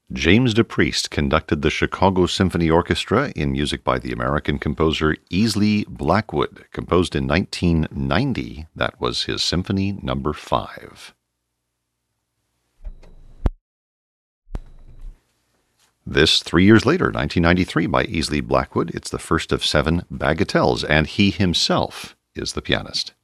James DePriest conducted the Chicago Symphony Orchestra in music by the American composer Easley Blackwood, composed in 1990. That was his Symphony No. 5. This 3 years later, 1993, by Easley Blackwood. It's the first of 7 bagatelles, and he himself is the pianist.